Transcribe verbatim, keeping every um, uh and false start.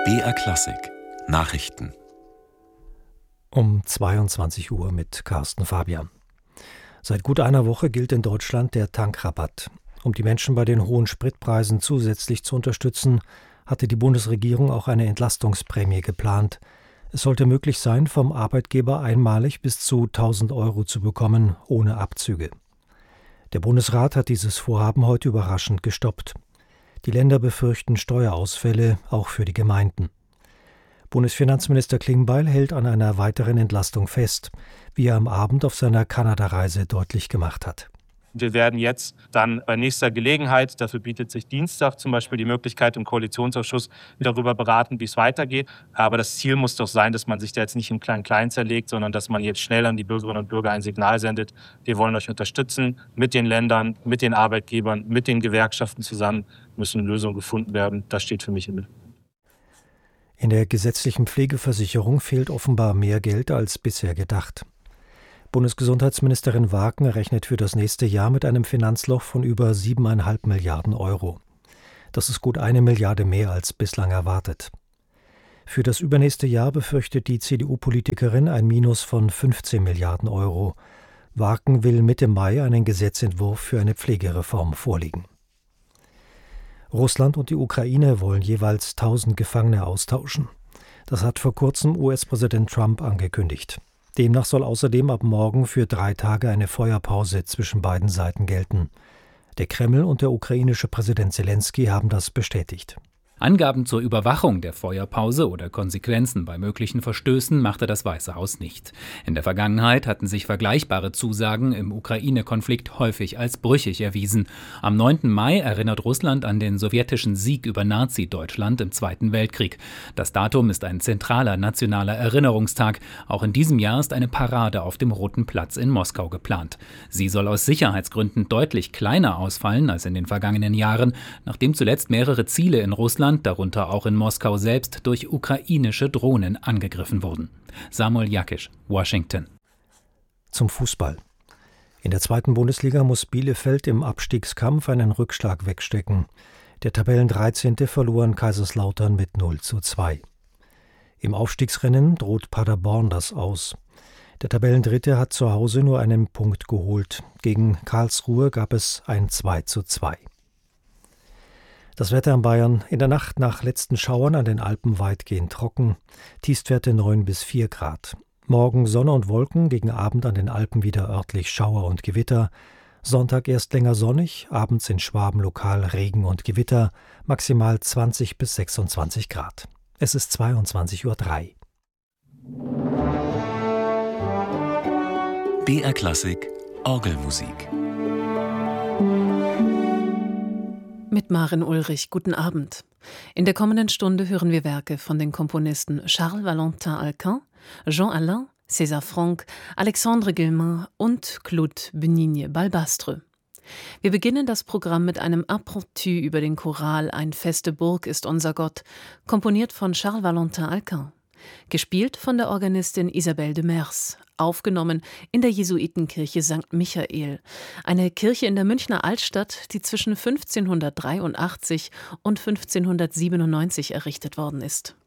B R Klassik Nachrichten um zweiundzwanzig Uhr mit Carsten Fabian. Seit gut einer Woche gilt in Deutschland der Tankrabatt. Um die Menschen bei den hohen Spritpreisen zusätzlich zu unterstützen, hatte die Bundesregierung auch eine Entlastungsprämie geplant. Es sollte möglich sein, vom Arbeitgeber einmalig bis zu tausend Euro zu bekommen, ohne Abzüge. Der Bundesrat hat dieses Vorhaben heute überraschend gestoppt. Die Länder befürchten Steuerausfälle, auch für die Gemeinden. Bundesfinanzminister Klingbeil hält an einer weiteren Entlastung fest, wie er am Abend auf seiner Kanada-Reise deutlich gemacht hat. Wir werden jetzt dann bei nächster Gelegenheit, dafür bietet sich Dienstag zum Beispiel die Möglichkeit im Koalitionsausschuss, darüber beraten, wie es weitergeht. Aber das Ziel muss doch sein, dass man sich da jetzt nicht im Klein-Klein zerlegt, sondern dass man jetzt schnell an die Bürgerinnen und Bürger ein Signal sendet. Wir wollen euch unterstützen, mit den Ländern, mit den Arbeitgebern, mit den Gewerkschaften zusammen müssen Lösungen gefunden werden. Das steht für mich im Mittelpunkt. In der gesetzlichen Pflegeversicherung fehlt offenbar mehr Geld als bisher gedacht. Bundesgesundheitsministerin Wagner rechnet für das nächste Jahr mit einem Finanzloch von über siebeneinhalb Milliarden Euro. Das ist gut eine Milliarde mehr als bislang erwartet. Für das übernächste Jahr befürchtet die C D U-Politikerin ein Minus von fünfzehn Milliarden Euro. Wagner will Mitte Mai einen Gesetzentwurf für eine Pflegereform vorlegen. Russland und die Ukraine wollen jeweils tausend Gefangene austauschen. Das hat vor kurzem U S-Präsident Trump angekündigt. Demnach soll außerdem ab morgen für drei Tage eine Feuerpause zwischen beiden Seiten gelten. Der Kreml und der ukrainische Präsident Selenskyj haben das bestätigt. Angaben zur Überwachung der Feuerpause oder Konsequenzen bei möglichen Verstößen machte das Weiße Haus nicht. In der Vergangenheit hatten sich vergleichbare Zusagen im Ukraine-Konflikt häufig als brüchig erwiesen. Am neunten Mai erinnert Russland an den sowjetischen Sieg über Nazi-Deutschland im Zweiten Weltkrieg. Das Datum ist ein zentraler nationaler Erinnerungstag. Auch in diesem Jahr ist eine Parade auf dem Roten Platz in Moskau geplant. Sie soll aus Sicherheitsgründen deutlich kleiner ausfallen als in den vergangenen Jahren, nachdem zuletzt mehrere Ziele in Russland, darunter auch in Moskau selbst, durch ukrainische Drohnen angegriffen wurden. Samuel Jakisch, Washington. Zum Fußball. In der zweiten Bundesliga muss Bielefeld im Abstiegskampf einen Rückschlag wegstecken. Der Tabellendreizehnte verlor in Kaiserslautern mit null zu zwei. Im Aufstiegsrennen droht Paderborn das Aus. Der Tabellendritte hat zu Hause nur einen Punkt geholt. Gegen Karlsruhe gab es ein zwei zu zwei. Das Wetter in Bayern: in der Nacht nach letzten Schauern an den Alpen weitgehend trocken, Tiefstwerte neun bis vier Grad. Morgen Sonne und Wolken, gegen Abend an den Alpen wieder örtlich Schauer und Gewitter. Sonntag erst länger sonnig, abends in Schwaben lokal Regen und Gewitter, maximal zwanzig bis sechsundzwanzig Grad. Es ist zweiundzwanzig Uhr drei. B R Klassik Orgelmusik. Mit Maren Ulrich, guten Abend. In der kommenden Stunde hören wir Werke von den Komponisten Charles Valentin Alcan, Jean Alain, César Franck, Alexandre Guilmant und Claude Benigne-Balbastre. Wir beginnen das Programm mit einem Impromptu über den Choral Ein feste Burg ist unser Gott, komponiert von Charles Valentin Alcan. Gespielt von der Organistin Isabelle de Mers, aufgenommen in der Jesuitenkirche Sankt Michael, eine Kirche in der Münchner Altstadt, die zwischen fünfzehnhundertdreiundachtzig und fünfzehnhundertsiebenundneunzig errichtet worden ist.